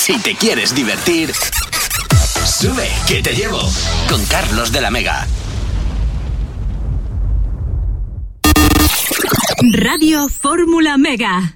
Si te quieres divertir, sube, que te llevo. Con Carlos de la Mega. Radio Fórmula Mega.